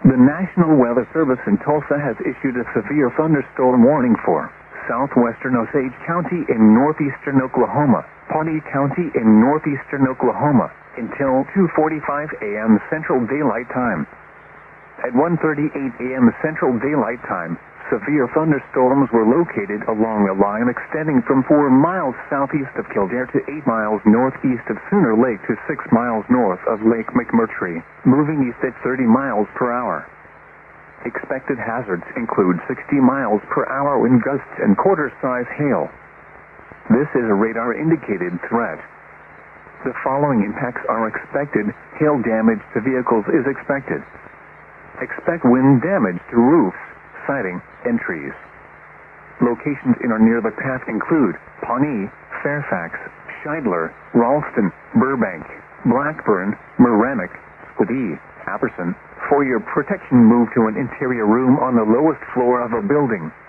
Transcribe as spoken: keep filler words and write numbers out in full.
The National Weather Service in Tulsa has issued a severe thunderstorm warning for southwestern Osage County in northeastern Oklahoma, Pawnee County in northeastern Oklahoma, until two forty-five a m Central Daylight Time. At one thirty-eight a m Central Daylight Time, severe thunderstorms were located along a line extending from four miles southeast of Kildare to eight miles northeast of Sooner Lake to six miles north of Lake McMurtry, moving east at thirty miles per hour. Expected hazards include sixty miles per hour wind gusts and quarter-size hail. This is a radar-indicated threat. The following impacts are expected. Hail damage to vehicles is expected. Expect wind damage to roofs, siding, and trees. Locations in or near the path include Pawnee, Fairfax, Scheidler, Ralston, Burbank, Blackburn, Merrimack, Woody, Apperson. For your protection, move to an interior room on the lowest floor of a building.